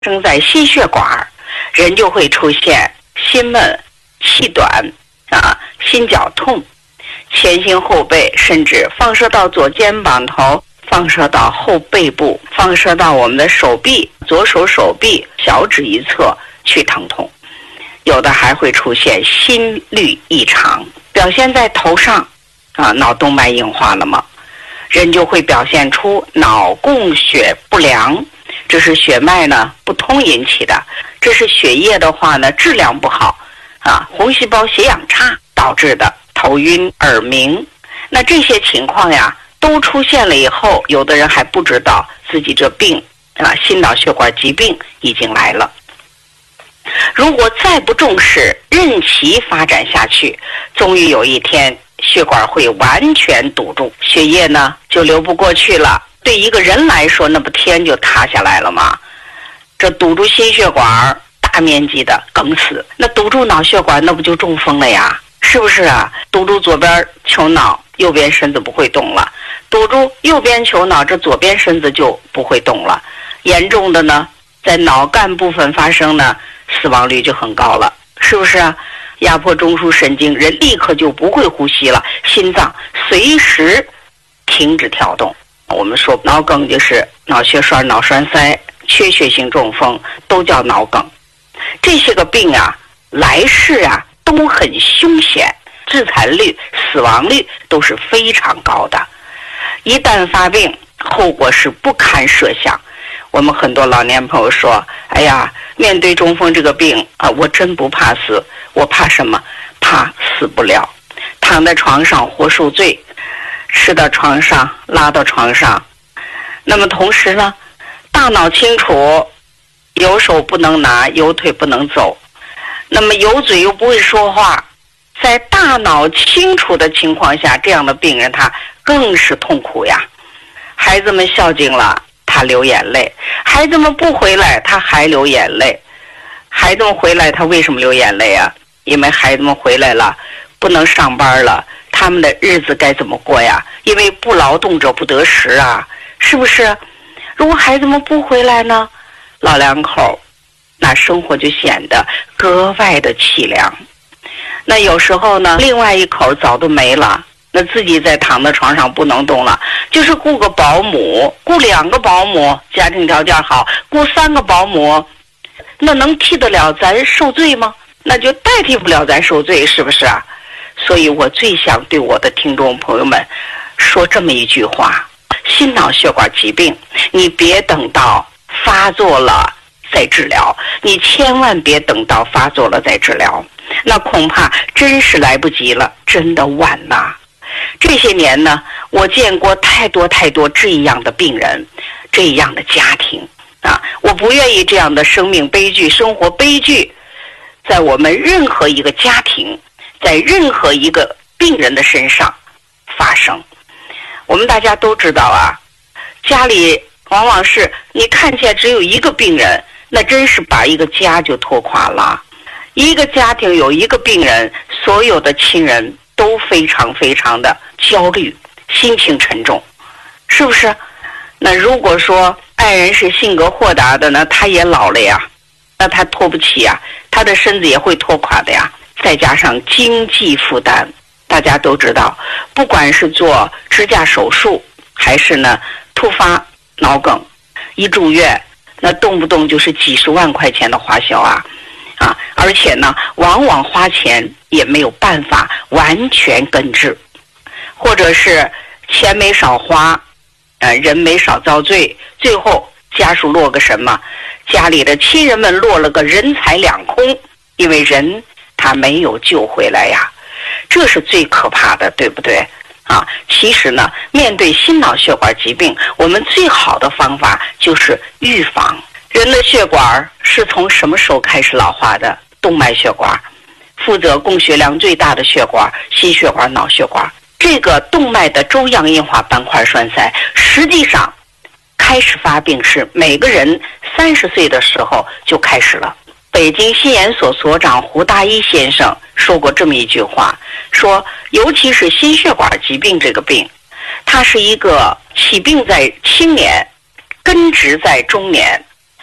生在心血管，人就会出现心闷、气短心绞痛，前心后背，甚至放射到左肩膀头，放射到后背部，放射到我们的手臂，左手手臂小指一侧去疼痛。有的还会出现心律异常，表现在头上脑动脉硬化了吗？人就会表现出脑供血不良，这是血脉呢不通引起的，这是血液的话呢质量不好红细胞血氧差导致的头晕耳鸣。那这些情况呀都出现了以后，有的人还不知道自己这病心脑血管疾病已经来了。如果再不重视，任其发展下去，终于有一天血管会完全堵住，血液呢就流不过去了。对一个人来说，那不天就塌下来了吗？这堵住心血管，大面积的梗死，那堵住脑血管，那不就中风了呀？是不是啊？堵住左边球脑，右边身子不会动了；堵住右边球脑，这左边身子就不会动了。严重的呢，在脑干部分发生呢，死亡率就很高了，是不是啊？压迫中枢神经，人立刻就不会呼吸了，心脏随时停止跳动。我们说脑梗就是脑血栓、脑栓塞、缺血性中风，都叫脑梗。这些个病来势都很凶险，致残率、死亡率都是非常高的。一旦发病，后果是不堪设想。我们很多老年朋友说，哎呀，面对中风这个病我真不怕死。我怕什么？怕死不了，躺在床上活受罪，吃到床上拉到床上。那么同时呢，大脑清楚，有手不能拿，有腿不能走，那么有嘴又不会说话，在大脑清楚的情况下，这样的病人他更是痛苦呀。孩子们孝敬了，他流眼泪；孩子们不回来，他还流眼泪。孩子们回来，他为什么流眼泪啊？因为孩子们回来了，不能上班了，他们的日子该怎么过呀？因为不劳动者不得食啊，是不是？如果孩子们不回来呢，老两口那生活就显得格外的凄凉。那有时候呢，另外一口早都没了，那自己在躺在床上不能动了，就是雇个保姆，雇2个保姆，家庭条件好，雇3个保姆，那能替得了咱受罪吗？那就代替不了咱受罪，是不是啊？所以我最想对我的听众朋友们说这么一句话：心脑血管疾病，你别等到发作了再治疗，你千万别等到发作了再治疗，那恐怕真是来不及了，真的晚了。这些年呢，我见过太多这样的病人，这样的家庭我不愿意这样的生命悲剧、生活悲剧在我们任何一个家庭，在任何一个病人的身上发生。我们大家都知道家里往往是你看起来只有一个病人，那真是把一个家就拖垮了。一个家庭有一个病人，所有的亲人都非常的焦虑，心情沉重，是不是？那如果说爱人是性格豁达的呢，他也老了呀，那他拖不起呀，他的身子也会拖垮的呀。再加上经济负担，大家都知道，不管是做支架手术，还是呢突发脑梗，一住院，那动不动就是几十万块钱的花销而且呢，往往花钱也没有办法完全根治，或者是钱没少花，人没少遭罪，最后家属落个什么？家里的亲人们落了个人财两空，因为人他没有救回来呀，这是最可怕的，对不对？其实呢，面对心脑血管疾病，我们最好的方法就是预防。人的血管是从什么时候开始老化的？动脉血管，负责供血量最大的血管，心血管、脑血管。这个动脉的粥样硬化斑块栓塞，实际上开始发病是每个人30岁的时候就开始了。北京心研所所长胡大一先生说过这么一句话，说尤其是心血管疾病这个病，它是一个起病在青年，根植在中年，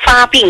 发病